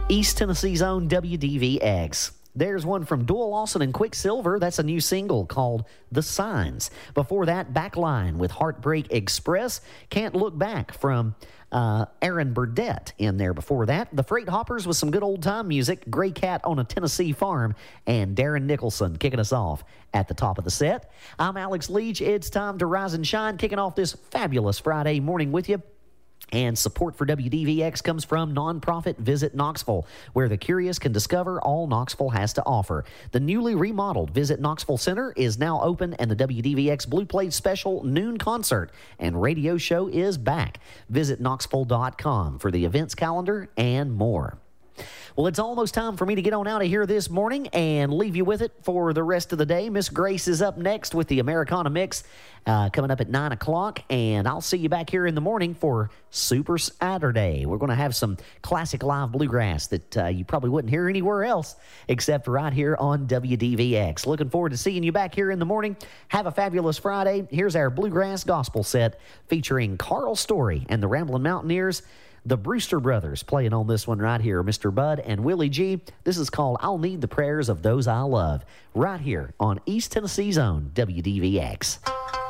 East Tennessee's own WDVX. There's one from Doyle Lawson and Quicksilver. That's a new single called The Signs. Before that, Backline with Heartbreak Express. Can't Look Back from Aaron Burdett in there before that. The Freight Hoppers with some good old-time music. Gray Cat on a Tennessee Farm. And Darren Nicholson kicking us off at the top of the set. I'm Alex Leach. It's time to rise and shine, kicking off this fabulous Friday morning with you. And support for WDVX comes from nonprofit Visit Knoxville, where the curious can discover all Knoxville has to offer. The newly remodeled Visit Knoxville Center is now open, and the WDVX Blue Plate Special Noon Concert and Radio Show is back. Visit Knoxville.com for the events calendar and more. Well, it's almost time for me to get on out of here this morning and leave you with it for the rest of the day. Miss Grace is up next with the Americana Mix coming up at 9 o'clock, and I'll see you back here in the morning for Super Saturday. We're going to have some classic live bluegrass that you probably wouldn't hear anywhere else except right here on WDVX. Looking forward to seeing you back here in the morning. Have a fabulous Friday. Here's our bluegrass gospel set featuring Carl Story and the Ramblin' Mountaineers. The Brewster Brothers playing on this one right here, Mr. Bud and Willie G. This is called I'll Need the Prayers of Those I Love, right here on East Tennessee's own WDVX.